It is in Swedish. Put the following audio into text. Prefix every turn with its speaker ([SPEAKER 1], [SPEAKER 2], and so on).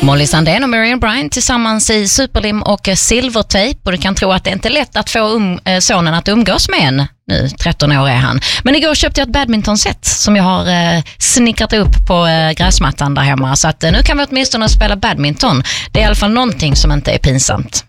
[SPEAKER 1] Molly Sandén och Miriam Bryant tillsammans i superlim och silvertejp, och du kan tro att det inte är lätt att få sonen att umgås med en. Nu 13 år är han. Men igår köpte jag ett badmintonset som jag har snickrat upp på gräsmattan där hemma, så att nu kan vi åtminstone spela badminton. Det är i alla fall någonting som inte är pinsamt.